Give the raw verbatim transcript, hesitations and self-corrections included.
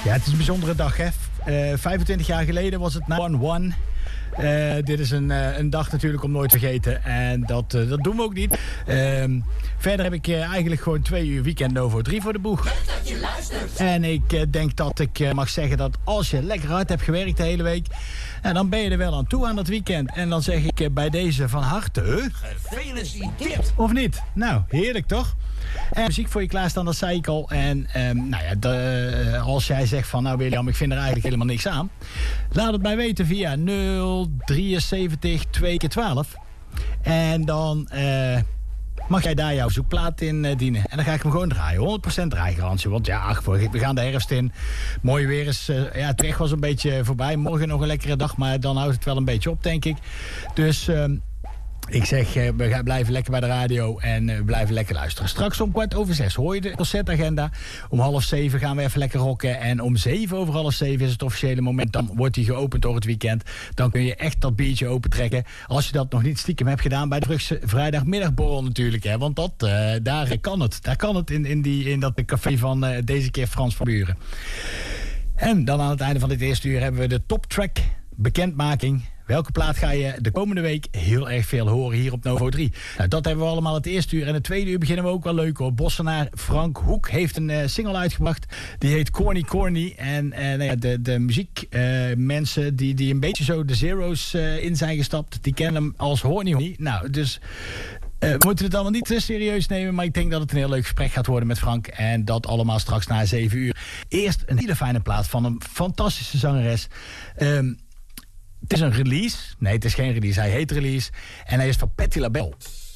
Ja, het is een bijzondere dag, hè. Uh, vijfentwintig jaar geleden was het negen een. Uh, dit is een, uh, een dag natuurlijk om nooit te vergeten. En dat, uh, dat doen we ook niet. Uh, verder heb ik uh, eigenlijk gewoon twee uur weekend Novo drie voor de boeg. Dat je luistert. En ik uh, denk dat ik uh, mag zeggen dat als je lekker hard hebt gewerkt de hele week... En dan ben je er wel aan toe aan dat weekend. En dan zeg ik uh, bij deze van harte... Gefeliciteerd! Of niet? Nou, heerlijk toch? En muziek voor je klaarstaan, dat zei ik al. En um, nou ja, de, uh, als jij zegt van... Nou William, ik vind er eigenlijk helemaal niks aan. Laat het mij weten via nul drieënzeventig twee keer twaalf. En dan... Uh, mag jij daar jouw zoekplaat in uh, dienen. En dan ga ik hem gewoon draaien. honderd procent draaigarantie. Want ja, ach, we gaan de herfst in. Mooi weer is... Uh, ja, het recht was een beetje voorbij. Morgen nog een lekkere dag. Maar dan houdt het wel een beetje op, denk ik. Dus... Uh, Ik zeg, we gaan blijven lekker bij de radio en we blijven lekker luisteren. Straks om kwart over zes hoor je de concertagenda. Om half zeven gaan we even lekker rocken. En om zeven over half zeven is het officiële moment. Dan wordt die geopend door het weekend. Dan kun je echt dat biertje opentrekken. Als je dat nog niet stiekem hebt gedaan bij de Brugse vrijdagmiddagborrel natuurlijk. Hè, want dat, uh, daar kan het. Daar kan het in, in, die, in dat café van uh, deze keer Frans van Buren. En dan aan het einde van dit eerste uur hebben we de toptrack bekendmaking. Welke plaat ga je de komende week heel erg veel horen hier op Novo drie? Nou, dat hebben we allemaal het eerste uur. En het tweede uur beginnen we ook wel leuk hoor. Bossenaar Frank Hoek heeft een uh, single uitgebracht. Die heet Corny Corny. En uh, nou ja, de, de muziekmensen uh, die, die een beetje zo de zero's uh, in zijn gestapt... die kennen hem als Horny Horny. Nou, dus... Uh, we moeten het allemaal niet te serieus nemen, maar ik denk dat het een heel leuk gesprek gaat worden met Frank. En dat allemaal straks na zeven uur. Eerst een hele fijne plaat van een fantastische zangeres. Um, Het is een release. Nee, het is geen release. Hij heet Release. En hij is van Patti LaBelle.